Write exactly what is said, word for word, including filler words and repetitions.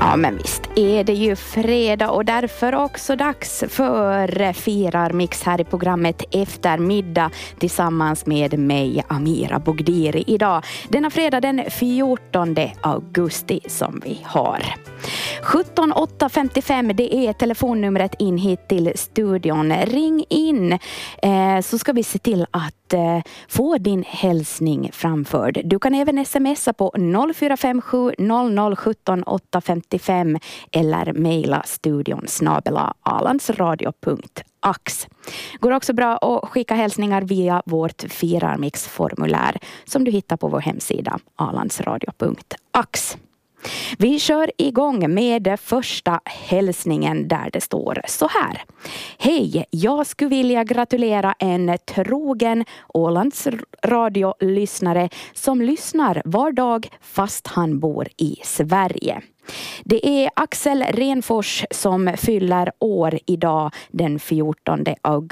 Ja, men visst är det ju fredag och därför också dags för Firar Mix här i programmet Eftermiddag tillsammans med mig, Amira Bogdiri, idag. Denna fredag den fjortonde augusti som vi har. sjutton åtta femtiofem, det är telefonnumret in hit till studion. Ring in eh, så ska vi se till att eh, få din hälsning framförd. Du kan även smsa på noll fyra fem sju noll noll sjutton åtta femtiofem eller mejla studion snabel-a alandsradio punkt ax. Går också bra att skicka hälsningar via vårt Firarmix-formulär som du hittar på vår hemsida alandsradio punkt ax. Vi kör igång med första hälsningen där det står så här. Hej, jag skulle vilja gratulera en trogen Ålands radiolyssnare som lyssnar var dag fast han bor i Sverige. Det är Axel Renfors som fyller år idag den fjortonde augusti.